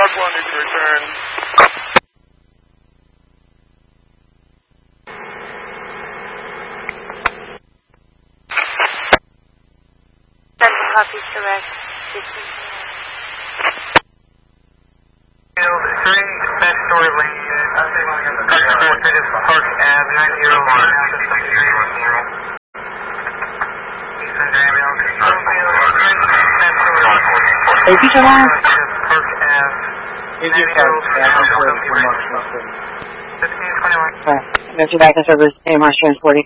1, you can return. Copy, correct. 3, statutory lane, Park Ave, 90. Hey, teacher line? Park Ave, 1521. Emergency backup service, AMR transporting.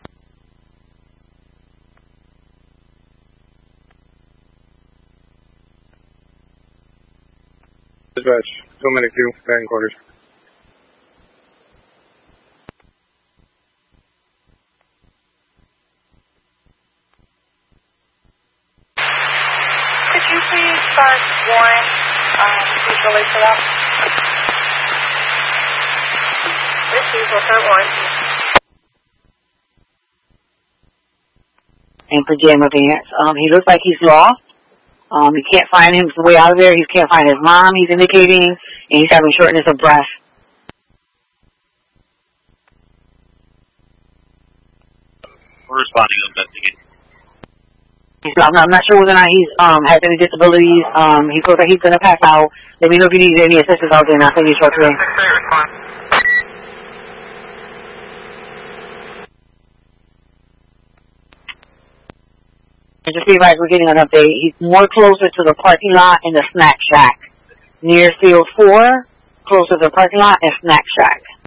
Dispatch, Dominic 2, batting quarters. Could you please start Warren, usually for that? Receive, we'll start Warren. And for Jam Advance, he looks like he's lost. He can't find his way out of there. He can't find his mom, he's indicating, and he's having shortness of breath. We're responding to investigate. I'm not sure whether or not he has any disabilities. He looks like he's going to pass out. Let me know if you need any assistance out there, and I'll send you a short today. And just be right, we're getting an update. He's more closer to the parking lot and the snack shack. Near field 4, closer to the parking lot and snack shack.